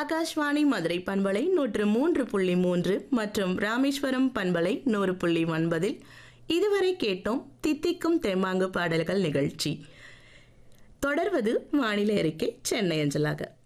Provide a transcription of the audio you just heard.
ஆகாஷ்வாணி மதுரை பண்பலை 103.3 மற்றும் ராமேஸ்வரம் பண்பலை 100.9 இதுவரை கேட்டோம் தித்திக்கும் தெம்மாங்கு பாடல்கள் நிகழ்ச்சி. தொடர்வது வானிலை அறிக்கை சென்னை அஞ்சலாக.